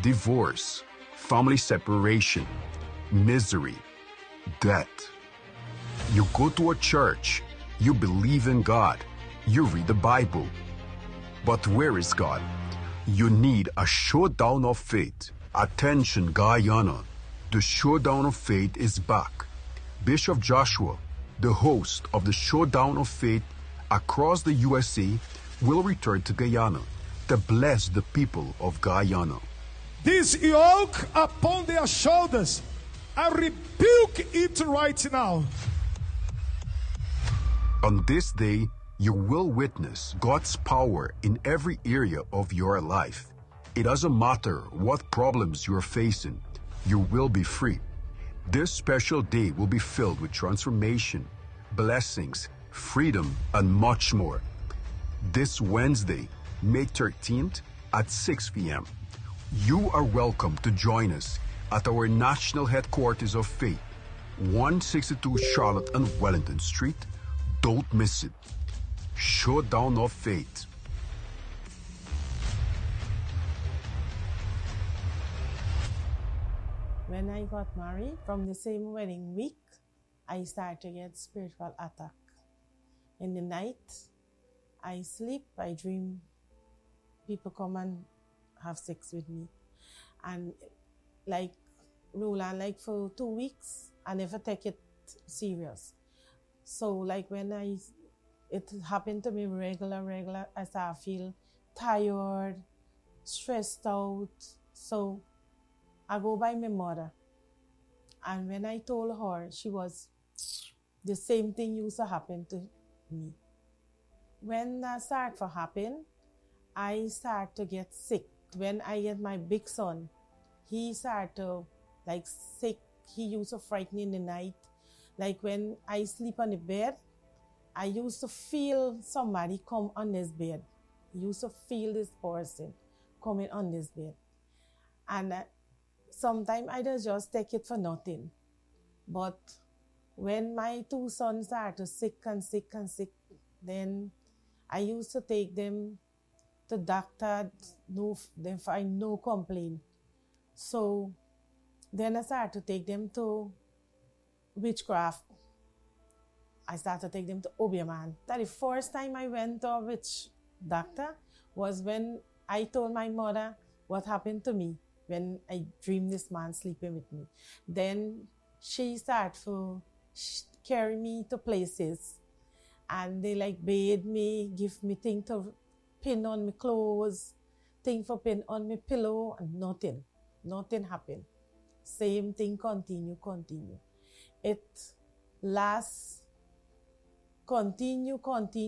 divorce, family separation, misery, death. You go to a church, you believe in God, you read the Bible. But where is God? You need a showdown of faith. Attention, Guyana. The showdown of faith is back. Bishop Joshua, the host of the showdown of faith across the USA, will return to Guyana to bless the people of Guyana. This yoke upon their shoulders, I rebuke it right now. On this day, you will witness God's power in every area of your life. It doesn't matter what problems you're facing, you will be free. This special day will be filled with transformation, blessings, freedom, and much more. This Wednesday, May 13th at 6 p.m. You are welcome to join us at our national headquarters of faith, 162 Charlotte and Wellington Street. Don't miss it. Showdown of Faith. When I got married, from the same wedding week, I started to get spiritual attack. In the night, I sleep, I dream people come and have sex with me. And like Roland, like for 2 weeks, I never take it serious. So like when it happened to me regular, I start to feel tired, stressed out. So I go by my mother. And when I told her, she was, the same thing used to happen to me. When that started to happen, I started to get sick. When I get my big son, he started to like sick. He used to frighten in the night. Like when I sleep on the bed, I used to feel somebody come on this bed. I used to feel this person coming on this bed. And sometimes I just take it for nothing. But when my two sons started sick, then I used to take them to doctor, they find no complaint. So then I started to take them to witchcraft. I started to take them to Obeah. That the first time I went to a witch doctor was when I told my mother what happened to me when I dreamed this man sleeping with me. Then she started to carry me to places, and they like bathe me, give me thing to pin on my clothes, thing for pin on my pillow, and nothing happened. Same thing continue. It lasts, continue.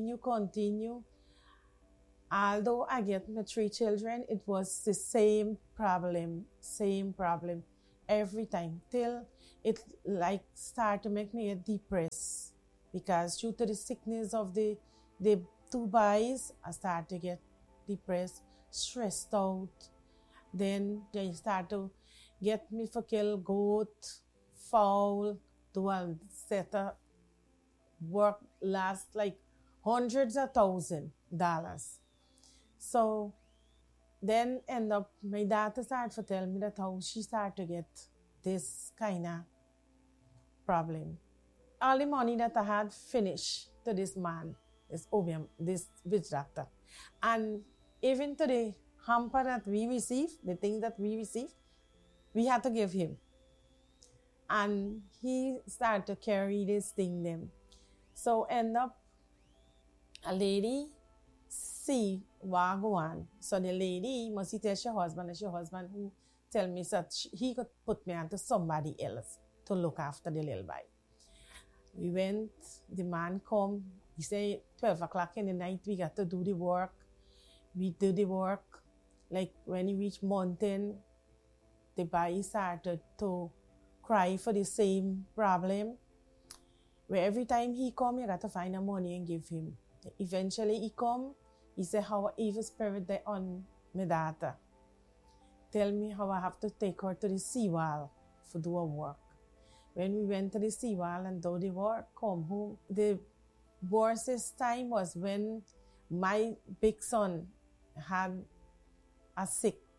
Although I get my 3 children, it was the same problem every time, till it like start to make me get depressed, because due to the sickness of the 2 boys, I start to get depressed, stressed out. Then they start to get me for kill goat, fowl, do a set of work last like hundreds of $1,000s. So then end up, my daughter started to tell me that how she started to get this kind of problem. All the money that I had finished to this man, this Obeah, this witch doctor. And even to the hamper that we received, the thing that we received, we had to give him. And he started to carry this thing them. So end up, a lady see what go on. So the lady must tell her husband, and her husband who tell me that he could put me onto somebody else to look after the little boy. We went, the man come, he said 12 o'clock in the night we got to do the work. We do the work. Like when he reached mountain, the boy started to cry for the same problem. Where every time he come, you got to find the money and give him. Eventually he come, he said how evil spirit they on my daughter. Tell me how I have to take her to the seawall for do a work. When we went to the seawall and do the work, come home. The worstest time was when my big son had a sick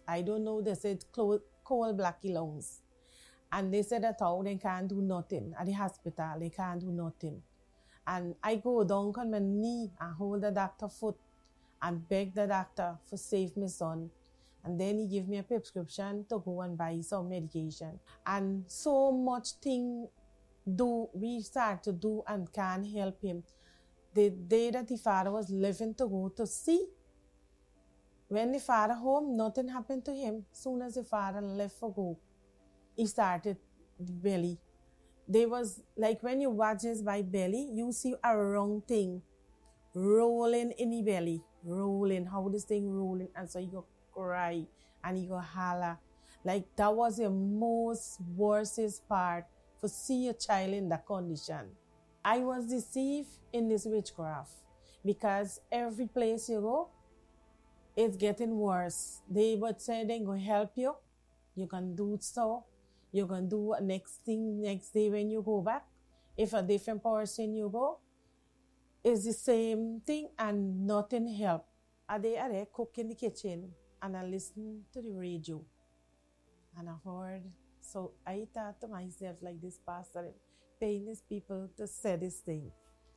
I don't know, they said cold blacky lungs. And they said that how they can't do nothing. At the hospital, they can't do nothing. And I go down on my knee and hold the doctor's foot and beg the doctor for save my son. And then he gave me a prescription to go and buy some medication. And so much thing we start to do and can't help him. The day that the father was leaving to go to sea, when the father home, nothing happened to him. Soon as the father left for go, he started the belly. There was, like when you watch this by belly, you see a wrong thing rolling in the belly, rolling, how this thing rolling, and so you go cry and you go holler. Like that was the most worstest part, for see a child in that condition. I was deceived in this witchcraft because every place you go, it's getting worse. They would say they're going to help you. You can do so. You're going to do next day when you go back. If a different person you go, it's the same thing and nothing help. Are they cook in the kitchen and I listen to the radio and I heard. So I thought to myself, like, this pastor paying these people to say this thing.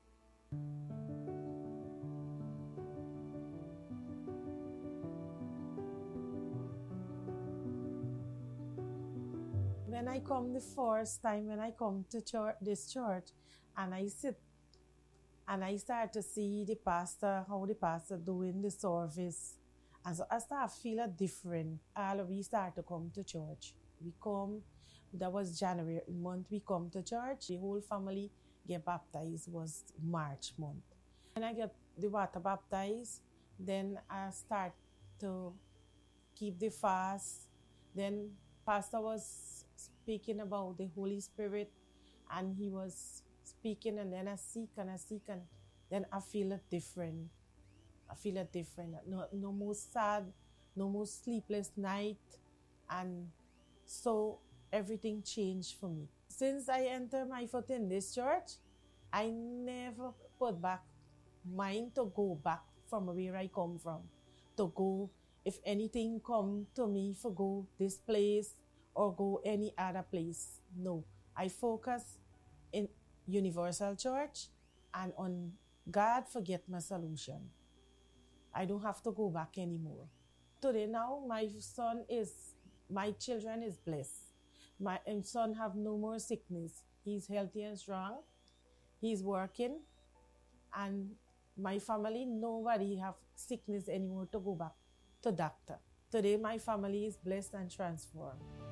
When I come the first time, when I come to this church, and I sit and I start to see the pastor, how the pastor doing the service, and so I start to feel different. We start to come to church. We come, that was January month, we come to church. The whole family get baptized was March month. When I get the water baptized, then I start to keep the fast. Then pastor was speaking about the Holy Spirit, and he was speaking, and then I seek, and then I feel it different. No more sad, no more sleepless night, and so everything changed for me. Since I entered my foot in this church, I never put back mind to go back from where I come from. To go, if anything come to me, for go this place or go any other place. No, I focus in Universal Church and on God forget my solution. I don't have to go back anymore. Today now, my children is blessed. My son have no more sickness. He's healthy and strong. He's working. And my family, nobody have sickness anymore to go back to doctor. Today, my family is blessed and transformed.